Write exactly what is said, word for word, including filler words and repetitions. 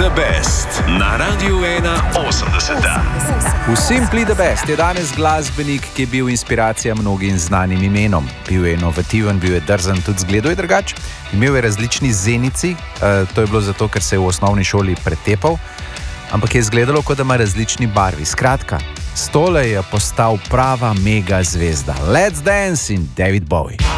the Best na Radiu ena osemdeset. V Simply the Best je danes glasbenik, ki je bil inspiracija mnogim znanim imenom. Bil je inovativen, bil je drzen, tudi zgledal je drugače. Imel je različni zenici, uh, to je bilo zato, ker se je v osnovni šoli pretepal, ampak je izgledalo, kot da ima različni barvi. Skratka, s tole je postal prava mega zvezda. Let's Dance in David Bowie.